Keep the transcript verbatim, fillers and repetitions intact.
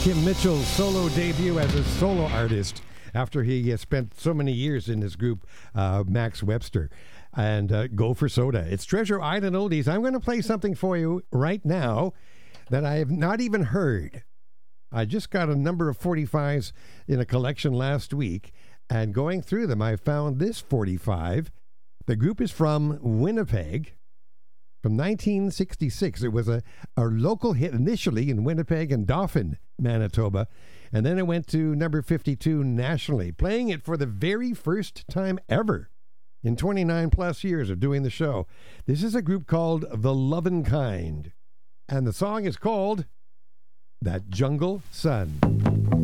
Kim Mitchell's solo debut as a solo artist after he uh, spent so many years in this group, uh, Max Webster. And uh, Go for Soda. It's Treasure Island Oldies. I'm going to play something for you right now that I have not even heard. I just got a number of forty-fives in a collection last week, and going through them, I found this forty-five. The group is from Winnipeg, from nineteen sixty-six. It was a, a local hit initially in Winnipeg and Dauphin, Manitoba, and then it went to number fifty-two nationally, playing it for the very first time ever in twenty-nine plus years of doing the show. This is a group called The Lovin' Kind, and the song is called That Jungle Sun.